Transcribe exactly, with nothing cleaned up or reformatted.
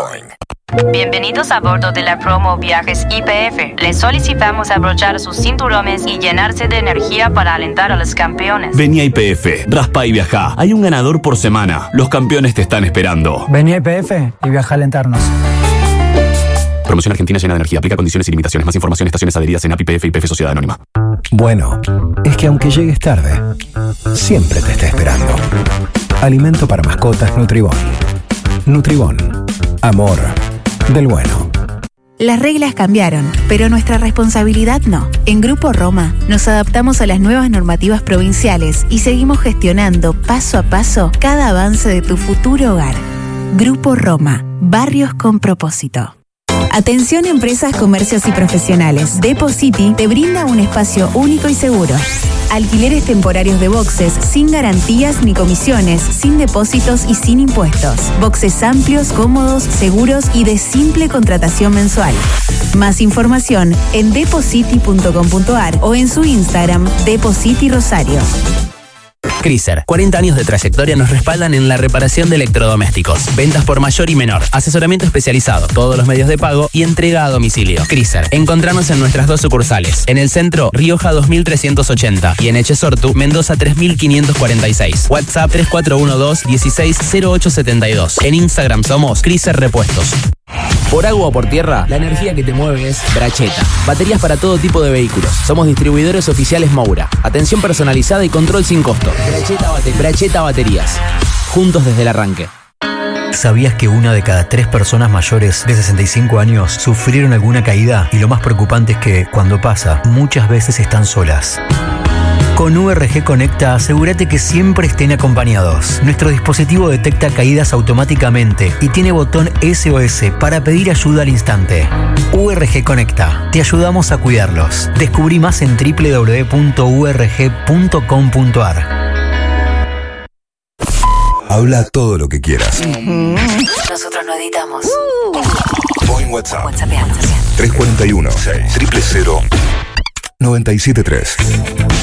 Boing. Bienvenidos a bordo de la promo Viajes Y P F. Les solicitamos abrochar sus cinturones y llenarse de energía para alentar a los campeones. Vení a Y P F, raspa y viajá. Hay un ganador por semana. Los campeones te están esperando. Vení a Y P F y viaja a alentarnos. Promoción Argentina llena de energía. Aplica condiciones y limitaciones. Más información, estaciones adheridas en A P I P F y P F Sociedad Anónima. Bueno, es que aunque llegues tarde, siempre te está esperando. Alimento para mascotas Nutribón. Nutribón. Amor del bueno. Las reglas cambiaron, pero nuestra responsabilidad no. En Grupo Roma nos adaptamos a las nuevas normativas provinciales y seguimos gestionando paso a paso cada avance de tu futuro hogar. Grupo Roma, barrios con propósito. Atención empresas, comercios y profesionales. Depositi te brinda un espacio único y seguro. Alquileres temporarios de boxes sin garantías ni comisiones, sin depósitos y sin impuestos. Boxes amplios, cómodos, seguros y de simple contratación mensual. Más información en depositi punto com punto ar o en su Instagram Depositi Rosario. Chrysler, cuarenta años de trayectoria nos respaldan en la reparación de electrodomésticos. Ventas por mayor y menor, asesoramiento especializado, todos los medios de pago y entrega a domicilio. Chrysler, encontrarnos en nuestras dos sucursales. En el centro, Rioja dos mil trescientos ochenta y en Echesortu, Mendoza tres mil quinientos cuarenta y seis. WhatsApp tres cuatro uno dos, dieciséis cero ocho setenta y dos. En Instagram somos Chrysler Repuestos. Por agua o por tierra, la energía que te mueve es Bracheta. Baterías para todo tipo de vehículos. Somos distribuidores oficiales Moura. Atención personalizada y control sin costo. Bracheta, bate- Bracheta Baterías. Juntos desde el arranque. ¿Sabías que una de cada tres personas mayores de sesenta y cinco años sufrieron alguna caída? Y lo más preocupante es que, cuando pasa, muchas veces están solas. Con U R G Conecta, asegúrate que siempre estén acompañados. Nuestro dispositivo detecta caídas automáticamente y tiene botón S O S para pedir ayuda al instante. U R G Conecta, te ayudamos a cuidarlos. Descubrí más en doble u doble u doble u punto u r g punto com punto ar. Habla todo lo que quieras. Nosotros no editamos. Boing WhatsApp. WhatsApp. tres cuatro uno, cero cero cero, nueve siete tres.